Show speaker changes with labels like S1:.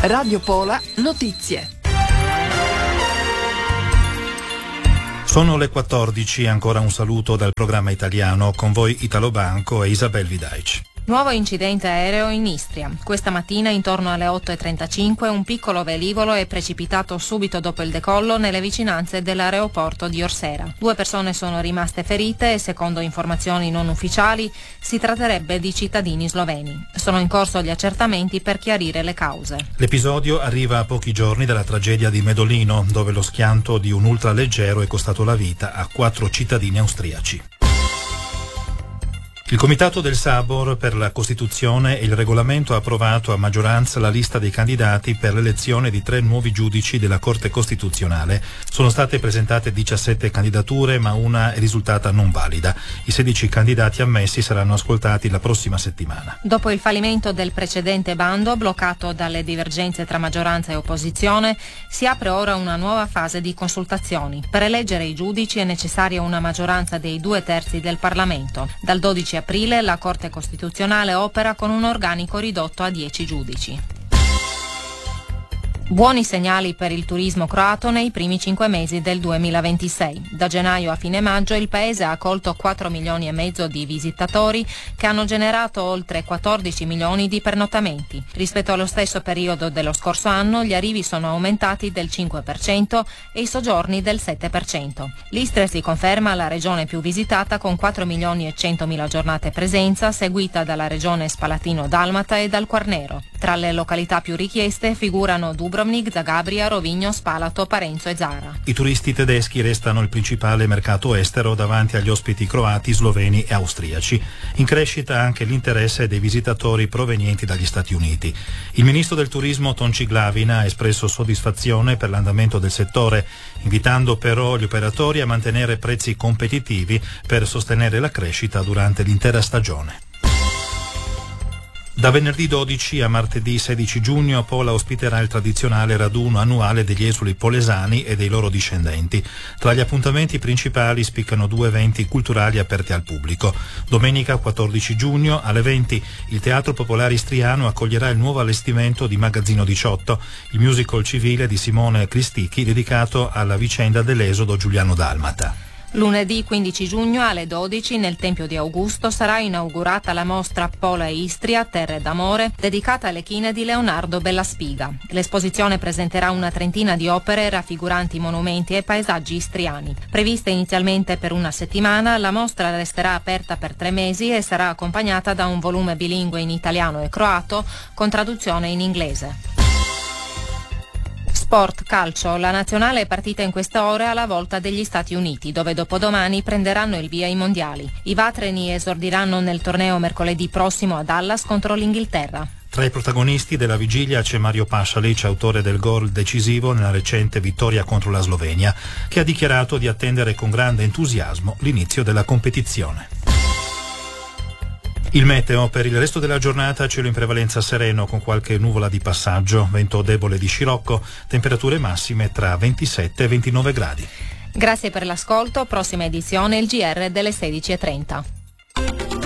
S1: Radio Pola Notizie.
S2: Sono le 14, ancora un saluto dal programma italiano, con voi Italo Banco e Isabel Vidaic.
S3: Nuovo incidente aereo in Istria. Questa mattina, intorno alle 8.35, un piccolo velivolo è precipitato subito dopo il decollo nelle vicinanze dell'aeroporto di Orsera. 2 persone sono rimaste ferite e, secondo informazioni non ufficiali, si tratterebbe di cittadini sloveni. Sono in corso gli accertamenti per chiarire le cause.
S2: L'episodio arriva a pochi giorni dalla tragedia di Medolino, dove lo schianto di un ultraleggero è costato la vita a 4 cittadini austriaci. Il Comitato del Sabor per la Costituzione e il Regolamento ha approvato a maggioranza la lista dei candidati per l'elezione di 3 nuovi giudici della Corte Costituzionale. Sono state presentate 17 candidature, ma una è risultata non valida. I 16 candidati ammessi saranno ascoltati la prossima settimana.
S3: Dopo il fallimento del precedente bando, bloccato dalle divergenze tra maggioranza e opposizione, si apre ora una nuova fase di consultazioni. Per eleggere i giudici è necessaria una maggioranza dei 2/3 del Parlamento. Dal 12 aprile la Corte Costituzionale opera con un organico ridotto a 10 giudici. Buoni segnali per il turismo croato nei primi 5 mesi del 2026. Da gennaio a fine maggio il paese ha accolto 4 milioni e mezzo di visitatori che hanno generato oltre 14 milioni di pernottamenti. Rispetto allo stesso periodo dello scorso anno gli arrivi sono aumentati del 5% e i soggiorni del 7%. L'Istria si conferma la regione più visitata con 4 milioni e 100 mila giornate presenza, seguita dalla regione Spalatino-Dalmata e dal Quarnero. Tra le località più richieste figurano Dubrovnik, Zagabria, Rovigno, Spalato, Parenzo e Zara.
S2: I turisti tedeschi restano il principale mercato estero davanti agli ospiti croati, sloveni e austriaci. In crescita anche l'interesse dei visitatori provenienti dagli Stati Uniti. Il ministro del turismo Tonči Glavina ha espresso soddisfazione per l'andamento del settore, invitando però gli operatori a mantenere prezzi competitivi per sostenere la crescita durante l'intera stagione. Da venerdì 12 a martedì 16 giugno Pola ospiterà il tradizionale raduno annuale degli esuli polesani e dei loro discendenti. Tra gli appuntamenti principali spiccano 2 eventi culturali aperti al pubblico. Domenica 14 giugno alle 20 il Teatro Popolare Istriano accoglierà il nuovo allestimento di Magazzino 18, il musical civile di Simone Cristichi dedicato alla vicenda dell'esodo giuliano-dalmata.
S3: Lunedì 15 giugno alle 12 nel Tempio di Augusto sarà inaugurata la mostra Pola e Istria, Terre d'Amore, dedicata alle chine di Leonardo Bellaspiga. L'esposizione presenterà una trentina di opere raffiguranti monumenti e paesaggi istriani. Prevista inizialmente per una settimana, la mostra resterà aperta per 3 mesi e sarà accompagnata da un volume bilingue in italiano e croato con traduzione in inglese. Sport, calcio. La nazionale è partita in queste ore alla volta degli Stati Uniti, dove dopodomani prenderanno il via i mondiali. I vatreni esordiranno nel torneo mercoledì prossimo a Dallas contro l'Inghilterra.
S2: Tra i protagonisti della vigilia c'è Mario Pasalic, autore del gol decisivo nella recente vittoria contro la Slovenia, che ha dichiarato di attendere con grande entusiasmo l'inizio della competizione. Il meteo per il resto della giornata: cielo in prevalenza sereno con qualche nuvola di passaggio, vento debole di scirocco, temperature massime tra 27 e 29 gradi.
S3: Grazie per l'ascolto, prossima edizione il GR delle 16:30.